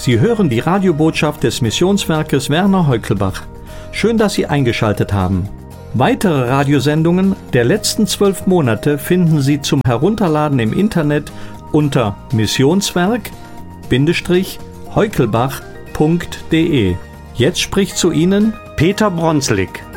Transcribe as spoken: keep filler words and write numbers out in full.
Sie hören die Radiobotschaft des Missionswerkes Werner Heukelbach. Schön, dass Sie eingeschaltet haben. Weitere Radiosendungen der letzten zwölf Monate finden Sie zum Herunterladen im Internet unter missionswerk Bindestrich heukelbach punkt de. Jetzt spricht zu Ihnen Peter Bronslik.